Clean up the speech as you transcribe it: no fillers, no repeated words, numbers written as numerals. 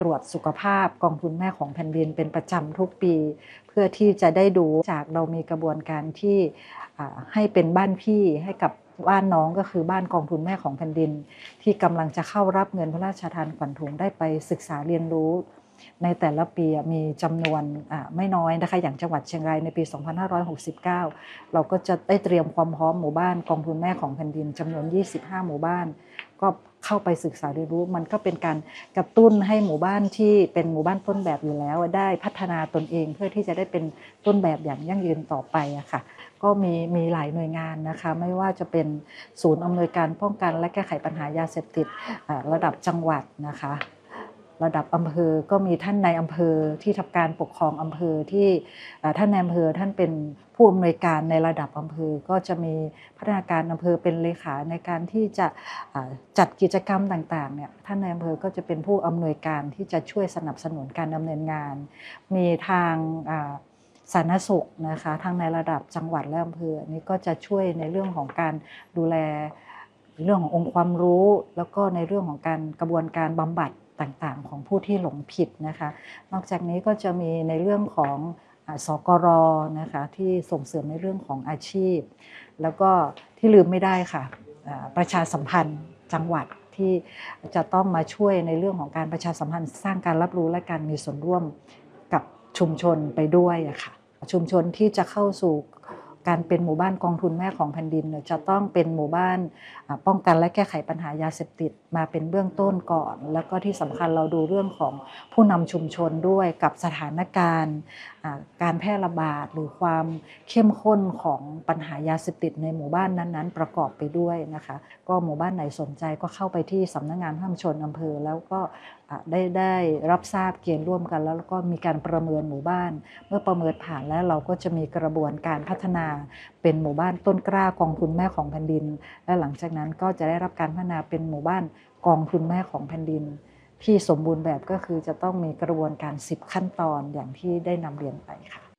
ตรวจสุขภาพกองทุนแม่ของแผ่นดินเป็นประจำทุกปีเพื่อที่จะได้ดูจากเรามีกระบวนการที่ให้เป็นบ้านพี่ให้กับบ้านน้องก็คือบ้านกองทุนแม่ของแผ่นดินที่กำลังจะเข้ารับเงินพระราชทานขวัญถุงได้ไปศึกษาเรียนรู้ในแต่ละปีมีจำนวนไม่น้อยนะคะอย่างจังหวัดเชียงรายในปี 2569 เราก็จะได้เตรียมความพร้อมหมู่บ้านกองทุนแม่ของแผ่นดินจำนวน 25 หมู่บ้านก็เข้าไปศึกษาเรียนรู้มันก็เป็นการกระตุ้นให้หมู่บ้านที่เป็นหมู่บ้านต้นแบบอยู่แล้วได้พัฒนาตนเองเพื่อที่จะได้เป็นต้นแบบอย่างยั่งยืนต่อไปอะค่ะก็มีหลายหน่วยงานนะคะไม่ว่าจะเป็นศูนย์อำนวยการป้องกันและแก้ไขปัญหายาเสพติดระดับจังหวัดนะคะระดับอำเภอก็มีท่านนายอำเภอที่ทำการปกครองอำเภอที่ท่านนายอำเภอท่านเป็นผู้อำนวยการในระดับอำเภอก็จะมีพัฒนาการอำเภอเป็นเลขาในการที่จะจัดกิจกรรมต่างๆเนี่ยท่านนายอำเภอก็จะเป็นผู้อำนวยการที่จะช่วยสนับสนุนการดำเนินงานมีทางสาธารณสุขนะคะทั้งในระดับจังหวัดและอำเภอนี้ก็จะช่วยในเรื่องของการดูแลเรื่องขององค์ความรู้แล้วก็ในเรื่องของการกระบวนการบำบัดต่างๆของผู้ที่หลงผิดนะคะนอกจากนี้ก็จะมีในเรื่องของสกรนะคะที่ส่งเสริมในเรื่องของอาชีพแล้วก็ที่ลืมไม่ได้ค่ะประชาสัมพันธ์จังหวัดที่จะต้องมาช่วยในเรื่องของการประชาสัมพันธ์สร้างการรับรู้และการมีส่วนร่วมกับชุมชนไปด้วยค่ะชุมชนที่จะเข้าสู่การเป็นหมู่บ้านกองทุนแม่ของแผ่นดินจะต้องเป็นหมู่บ้านป้องกันและแก้ไขปัญหายาเสพติดมาเป็นเบื้องต้นก่อนแล้วก็ที่สำคัญเราดูเรื่องของผู้นำชุมชนด้วยกับสถานการณ์การแพร่ระบาดหรือความเข้มข้นของปัญหายาเสพติดในหมู่บ้านนั้นๆประกอบไปด้วยนะคะก็หมู่บ้านไหนสนใจก็เข้าไปที่สำนักงานชุมชนอำเภอแล้วก็ได้รับทราบเกณฑ์ร่วมกันแล้วก็มีการประเมินหมู่บ้านเมื่อประเมินผ่านแล้วเราก็จะมีกระบวนการพัฒนาเป็นหมู่บ้านต้นกล้ากองทุนแม่ของแผ่นดินและหลังจากนั้นก็จะได้รับการพัฒนาเป็นหมู่บ้านกองทุนแม่ของแผ่นดินที่สมบูรณ์แบบก็คือจะต้องมีกระบวนการ10ขั้นตอนอย่างที่ได้นำเรียนไปค่ะ